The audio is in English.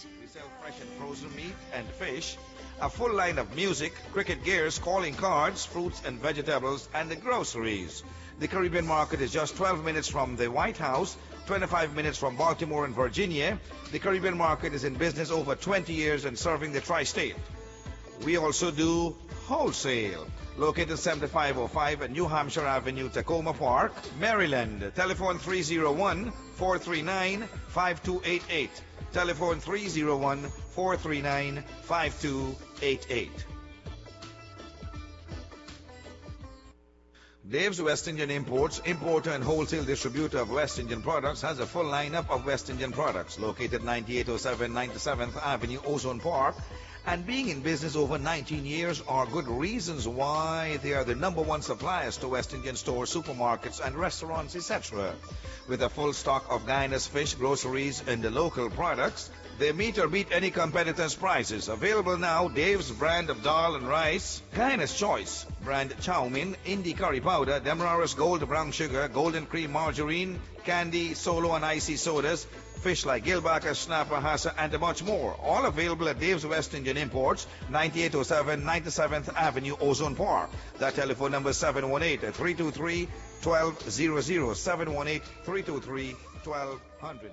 We sell fresh and frozen meat and fish, a full line of music, cricket gears, calling cards, fruits and vegetables, and the groceries. The Caribbean Market is just 12 minutes from the White House, 25 minutes from Baltimore and Virginia. The Caribbean Market is in business over 20 years and serving the tri-state. We also do wholesale, located 7505 at New Hampshire Avenue, Tacoma Park, Maryland. Telephone 301-439-5288. Telephone 301-439-5288. Dave's West Indian Imports, importer and wholesale distributor of West Indian products, has a full lineup of West Indian products, located 9807 97th Avenue, Ozone Park. And being in business over 19 years are good reasons why they are the #1 suppliers to West Indian stores, supermarkets and restaurants, etc. With a full stock of Guinness fish, groceries and the local products, they meet or beat any competitor's prices. Available now, Dave's brand of dal and rice, Guinness Choice brand chow mein, Indie curry powder, Demerara's gold brown sugar, golden cream margarine, candy, solo and icy sodas, fish like gilbaka, snapper, hassa, and much more. All available at Dave's West Indian Imports, 9807 97th Avenue, Ozone Park. That telephone number is 718-323-1200, 718-323-1200.